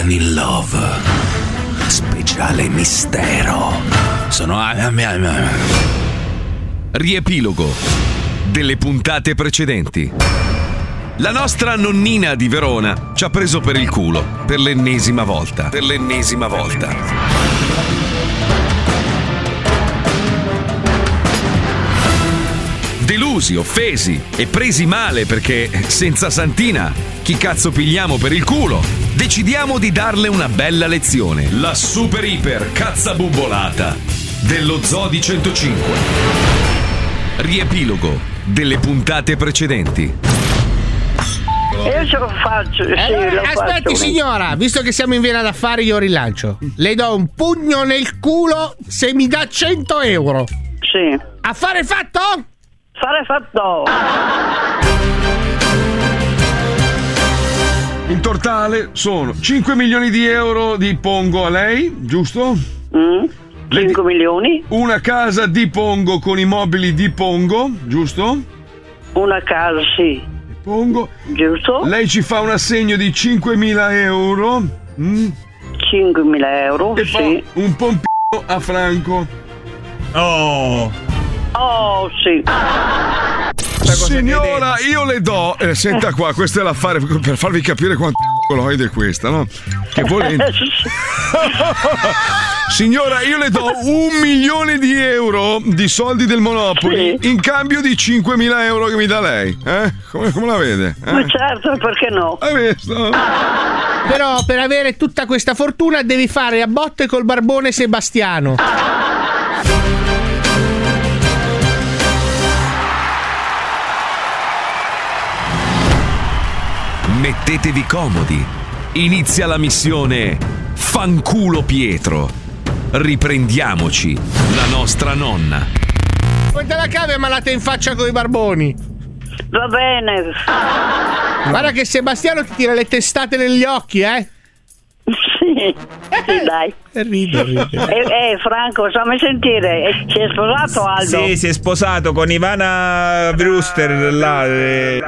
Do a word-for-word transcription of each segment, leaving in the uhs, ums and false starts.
Danny Love, speciale mistero. Sono... Riepilogo delle puntate precedenti. La nostra nonnina di Verona ci ha preso per il culo per l'ennesima volta. Per l'ennesima volta. Delusi, offesi e presi male perché senza Santina chi cazzo pigliamo per il culo? Decidiamo di darle una bella lezione. La super iper cazzabubolata dello Zoo di centocinque. Riepilogo delle puntate precedenti. Io ce lo faccio, sì, allora, lo aspetti faccio. signora, visto che siamo in Viena d'affari io rilancio. Le do un pugno nel culo se mi dà cento euro. Sì. Affare fatto? Fare fatto. In totale sono cinque milioni di euro di Pongo a lei, giusto? Mm. cinque milioni. Una casa di Pongo con i mobili di Pongo, giusto? Una casa, sì. Pongo. Giusto. Lei ci fa un assegno di cinquemila euro. Mm. cinquemila euro, E sì. fa un pompino a Franco. Oh. Oh, sì. Signora, io le do. Eh, senta qua, questo è l'affare per farvi capire quanto coloide è questa, no? Che volendo. Signora, io le do un milione di euro di soldi del Monopoli sì. in cambio di cinquemila euro che mi dà lei. Eh? Come, come la vede? Eh? Ma certo, perché no? Hai visto? Però per avere tutta questa fortuna devi fare a botte col barbone Sebastiano. Mettetevi comodi. Inizia la missione Fanculo Pietro. Riprendiamoci la nostra nonna. Poi te la cavi e malate in faccia coi barboni. Va bene. Guarda che Sebastiano ti tira le testate negli occhi, eh? Sì, sì, dai. Ride, ride. Eh, eh, Franco, fammi sentire. Si è sposato Aldo? Sì, si è sposato con Ivana Brewster là. Eh.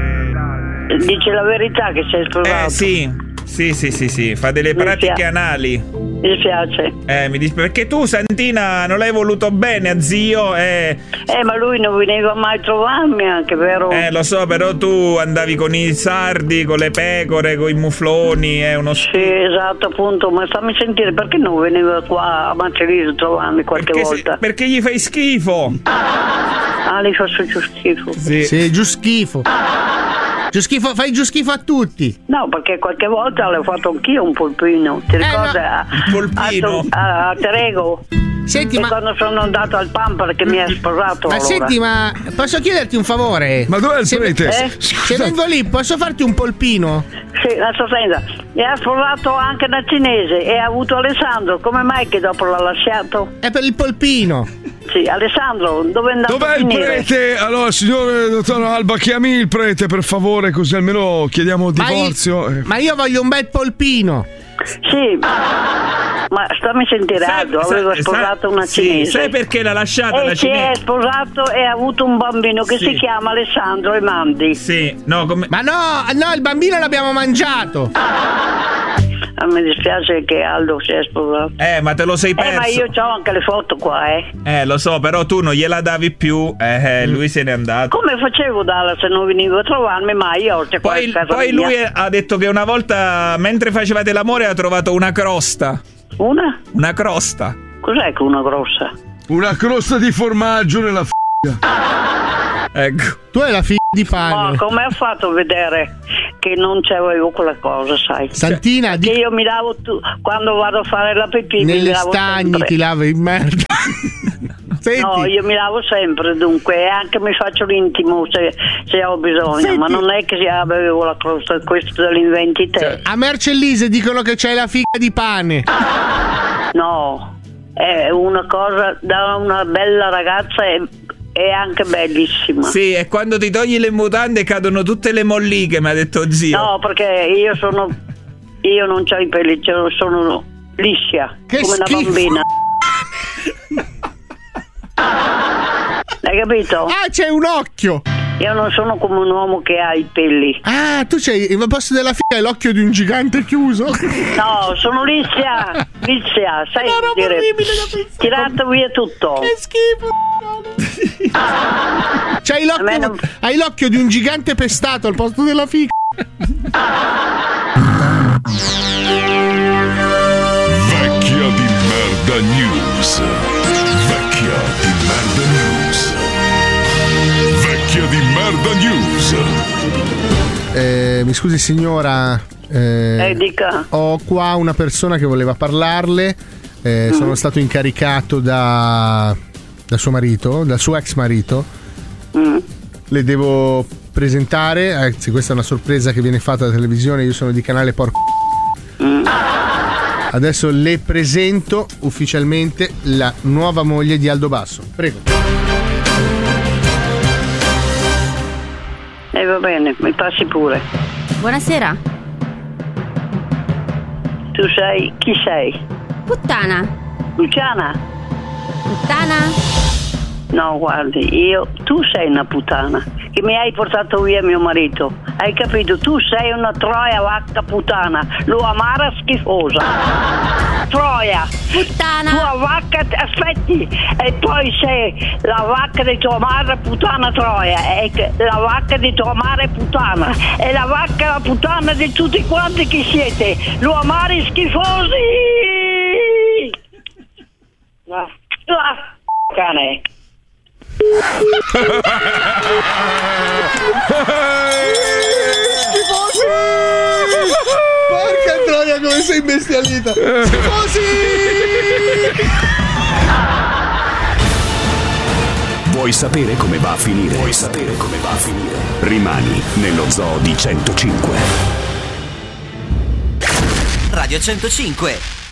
Dice la verità che si è sposato? Eh sì. Sì, sì, sì, sì, fa delle Mi pratiche spia- anali. Mi dispiace. Eh, mi dispiace perché tu, Santina, non l'hai voluto bene a zio e... Eh, ma lui non veniva mai a trovarmi anche, vero? Eh, lo so, però tu andavi con i sardi, con le pecore, con i mufloni, è uno Sì, esatto, appunto, ma fammi sentire, perché non veniva qua a Macerino a trovarmi qualche perché, volta? se- perché gli fai schifo. Ah, li faccio giù schifo. Sì. Sì, giù schifo. Giù schifo, fai giù schifo a tutti. No, perché qualche volta l'ho fatto anch'io un polpino. Ti ricordi? no. a, Il polpino? A, a, a Terego? Senti, E ma, quando sono andato al Pampar che mi ha sposato ma allora. senti, ma posso chiederti un favore? Ma dov'è il Se- prete? eh? Se vengo lì, posso farti un polpino? Sì, adesso senta. E ha sposato anche una cinese e ha avuto Alessandro. Come mai che dopo l'ha lasciato? È per il polpino. Sì, Alessandro, dove è andato Dov'è a il finire? prete? Allora, signore dottor Alba, chiami il prete per favore, così almeno chiediamo Ma io, divorzio. Eh. ma io voglio un bel polpino. Sì, ma stammi sentire, Aldo, aveva sposato una sì, cinese. sai perché l'ha lasciata E la si è cinese? sposato e ha avuto un bambino che Sì. si chiama Alessandro Emandi. Sì, no, come... Ma no, no, il bambino l'abbiamo mangiato. Ah, mi dispiace che Aldo si è sposato. Eh, ma te lo sei Eh, perso. ma io ho anche le foto qua, eh. Eh, lo so, però tu non gliela davi più. Eh, eh, lui se n'è andato. Come facevo Dalla se non venivo a trovarmi mai? Io c'è qua Poi, in casa poi mia. lui ha detto che una volta, mentre facevate l'amore, ha trovato una crosta. Una? Una crosta. Cos'è che una grossa? Una crosta di formaggio nella f***a. Ecco. Tu hai la figlia di Ma pane. come ha fatto a vedere che non c'avevo quella cosa, sai? Santina, Che di- io mi lavo tu- quando vado a fare la pipì mi nelle lavo stagni sempre. ti lavi in merda. Senti, No, io mi lavo sempre, dunque, e anche mi faccio l'intimo se, se ho bisogno, Senti. ma non è che si avevo la crosta, questo te l'inventi te. a Mercellise dicono che c'hai la figa di pane. No, è una cosa da una bella ragazza e è anche bellissima. Sì, e quando ti togli le mutande cadono tutte le molliche, mi ha detto zio. No, perché io sono io non c'ho i peli, c'ho- sono liscia, Che come schifo. una bambina. Hai capito? Ah, c'è un occhio. Io non sono come un uomo che ha i pelli. Ah, tu c'hai il posto della figa hai l'occhio di un gigante chiuso? No, sono Lizia. Lizia, sai Una roba dire. orribile da pensare. Tirato via tutto. Che schifo. C'hai l'occhio, A me non- hai l'occhio di un gigante pestato al posto della figa. Vecchia di merda news. Vecchia di merda news. Vecchia di merda news. Eh, mi scusi signora, eh, Eh, dica. ho qua una persona che voleva parlarle. Eh, Mm. Sono stato incaricato da, da suo marito, dal suo ex marito. Mm. Le devo presentare, anzi questa è una sorpresa che viene fatta da televisione, io sono di canale Porco. Mm. Adesso le presento ufficialmente la nuova moglie di Aldo Basso. Prego. E eh, va bene, mi passi pure. Buonasera. Tu sei, chi sei? Puttana. Luciana? Puttana? No, guardi, io, tu sei una puttana, che mi hai portato via mio marito. Hai capito? Tu sei una troia vacca puttana, l'uamara schifosa. Troia. Puttana. Tua vacca, aspetti, e poi sei la vacca di tua madre puttana troia, e la vacca di tua madre puttana, e la vacca la puttana di tutti quanti che siete, l'uamari schifosi. Ah, ah, cane. Porca troia, come sei imbestialita! Schifosi! Vuoi sapere come va a finire? Vuoi sapere come va a finire? Rimani nello Zoo di centocinque. Radio centocinque.